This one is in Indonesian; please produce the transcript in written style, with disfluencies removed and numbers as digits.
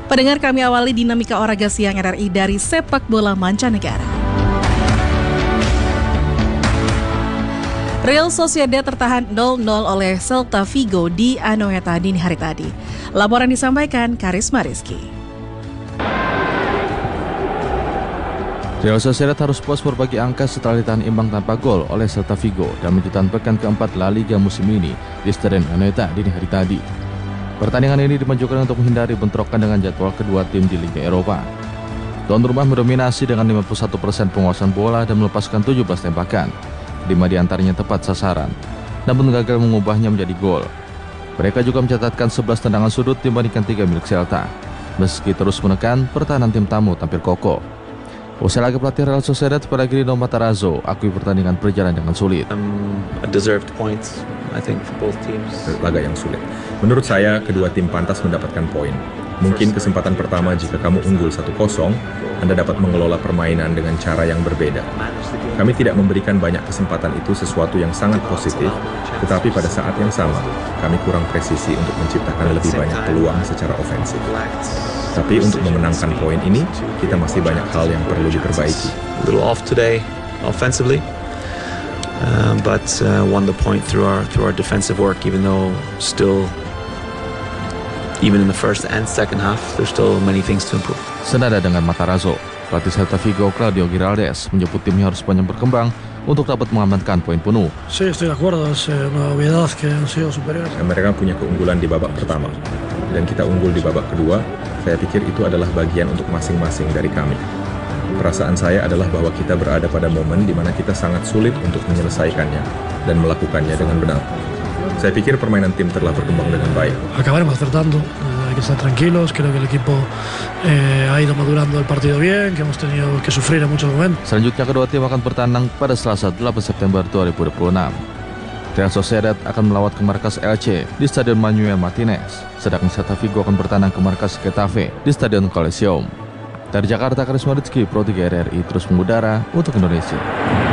Pendengar, kami awali dinamika olahraga siang RRI dari sepak bola mancanegara. Real Sociedad tertahan 0-0 oleh Celta Vigo di Anoeta dini hari tadi. Laporan disampaikan Karisma Rizky. Real Sociedad harus puas berbagi angka setelah ditahan imbang tanpa gol oleh Celta Vigo dan mencetak pekan keempat La Liga musim ini di Stadion Anoeta dini hari tadi. Pertandingan ini dimajukan untuk menghindari bentrokan dengan jadwal kedua tim di Liga Eropa. Tuan rumah mendominasi dengan 51% penguasaan bola dan melepaskan 17 tembakan. 5 diantaranya tepat sasaran, namun gagal mengubahnya menjadi gol. Mereka juga mencatatkan 11 tendangan sudut dibandingkan 3 milik Celta. Meski terus menekan, pertahanan tim tamu tampil kokoh. Usai laga, pelatih Real Sociedad Pellegrino Matarazzo akui pertandingan berjalan dengan sulit. A deserved point, I think, for both teams. Laga yang sulit. Menurut saya, kedua tim pantas mendapatkan poin. Mungkin kesempatan pertama jika kamu unggul 1-0, Anda dapat mengelola permainan dengan cara yang berbeda. Kami tidak memberikan banyak kesempatan, itu sesuatu yang sangat positif, tetapi pada saat yang sama, kami kurang presisi untuk menciptakan lebih banyak peluang secara ofensif. Tapi untuk memenangkan poin ini, kita masih banyak hal yang perlu diperbaiki. A little off today, offensively, but won the point through our defensive work. Even though even in the first and second half, there's still many things to improve. Senada dengan Matarazzo, pelatih Celta Vigo Claudio Giraldes menyebut timnya harus banyak berkembang untuk dapat mengamankan poin penuh. Sí, estoy de acuerdo, es una obviedad que han sido superiores. Mereka punya keunggulan di babak pertama, dan kita unggul di babak kedua. Saya pikir itu adalah bagian untuk masing-masing dari kami. Perasaan saya adalah bahwa kita berada pada momen di mana kita sangat sulit untuk menyelesaikannya dan melakukannya dengan benar. Saya pikir permainan tim telah berkembang dengan baik. Acabaremos acertando, hay que estar tranquilos, creo que el equipo ha ido madurando el partido bien, que hemos tenido que sufrir en muchos momentos. Selanjutnya kedua tim akan bertandang pada Selasa 8 September 2026. Real Sociedad akan melawat ke markas Elche di Stadion Manuel Martinez, sedangkan Celta Vigo akan bertandang ke markas Getafe di Stadion Coliseum. Dari Jakarta, Karisma Rizky, Pro 3 RRI terus mengudara untuk Indonesia.